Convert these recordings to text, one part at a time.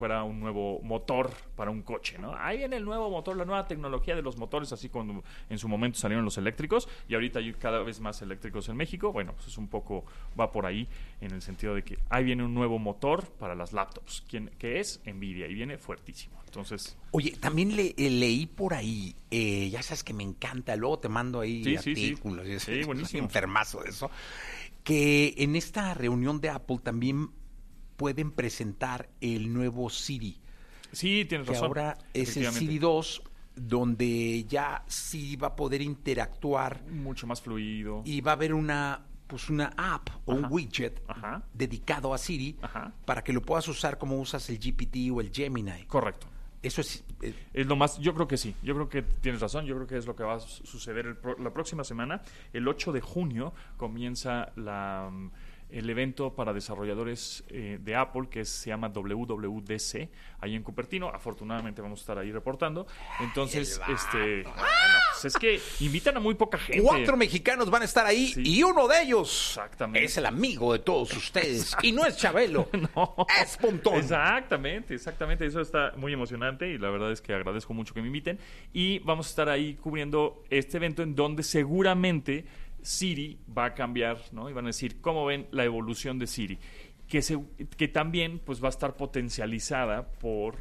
fuera un nuevo motor para un coche, ¿no? Ahí viene el nuevo motor, la nueva tecnología de los motores, así cuando en su momento salieron los eléctricos, y ahorita hay cada vez más eléctricos en México. Bueno, pues es un poco, va por ahí, en el sentido de que ahí viene un nuevo motor para las laptops, que es Nvidia, y viene fuertísimo. Entonces... Oye, también leí por ahí, ya sabes que me encanta, luego te mando ahí artículos, sí, buenísimo. Soy enfermazo de eso, que en esta reunión de Apple también pueden presentar el nuevo Siri. Sí, tienes razón. Que ahora es el Siri 2, donde ya sí va a poder interactuar. Mucho más fluido. Y va a haber una app o un widget dedicado a Siri para que lo puedas usar como usas el GPT o el Gemini. Correcto. Eso es lo más, yo creo que sí, yo creo que tienes razón, yo creo que es lo que va a suceder la próxima semana. El 8 de junio comienza el evento para desarrolladores de Apple, que se llama WWDC, ahí en Cupertino. Afortunadamente vamos a estar ahí reportando. Entonces, bueno, pues es que invitan a muy poca gente. 4 mexicanos van a estar ahí, y uno de ellos es el amigo de todos ustedes. Y no es Chabelo, no, es Pontón. Exactamente. Eso está muy emocionante y la verdad es que agradezco mucho que me inviten. Y vamos a estar ahí cubriendo este evento en donde seguramente Siri va a cambiar, ¿no? Y van a decir, ¿cómo ven la evolución de Siri? Que también pues va a estar potencializada por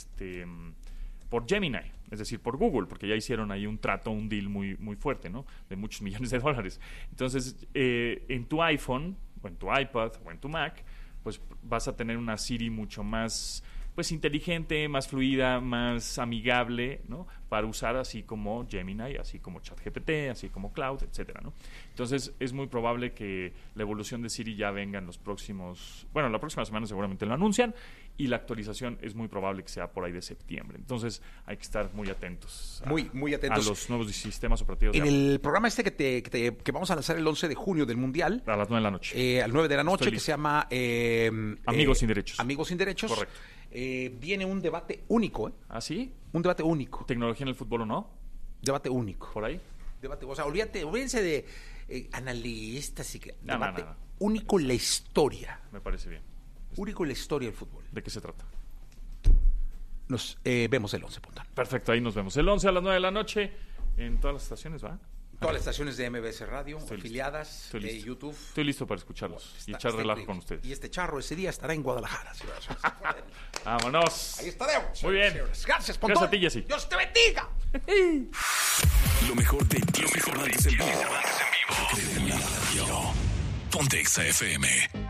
Gemini, es decir, por Google, porque ya hicieron ahí un trato, un deal muy, muy fuerte, ¿no? De muchos millones de dólares. Entonces, en tu iPhone, o en tu iPad, o en tu Mac, pues vas a tener una Siri mucho más pues inteligente, más fluida, más amigable, ¿no? Para usar, así como Gemini, así como ChatGPT, así como Cloud, etcétera, ¿no? Entonces es muy probable que la evolución de Siri ya venga en los próximos, bueno, la próxima semana seguramente lo anuncian, y la actualización es muy probable que sea por ahí de septiembre. Entonces hay que estar muy atentos muy atentos a los nuevos sistemas operativos en de Apple. el programa que vamos a lanzar el 11 de junio del Mundial, a las 9 de la noche, al 9 de la noche, que se llama Amigos sin Derechos. Amigos sin Derechos. Correcto. Viene un debate único, ¿Ah, sí? Un debate único. ¿Tecnología en el fútbol o no? Debate único. ¿Por ahí? Debate, o sea, olvídense de analistas y debate no. único en la historia. Me parece bien. Único en la historia del fútbol. ¿De qué se trata? Nos vemos el 11, Pontón. Perfecto, ahí nos vemos. El 11 a las 9 de la noche en todas las estaciones, ¿va? Todas las estaciones de MBS Radio, afiliadas, de YouTube. Estoy listo para escucharlos y echar relajo con ustedes. Y este charro ese día estará en Guadalajara. ¡Vámonos! Ahí estaremos. Muy bien. Gracias, Pontón. Gracias a ti, Jessy. ¡Dios te bendiga! Lo mejor de Jessy Cervantes en vivo. Ponte Exa FM.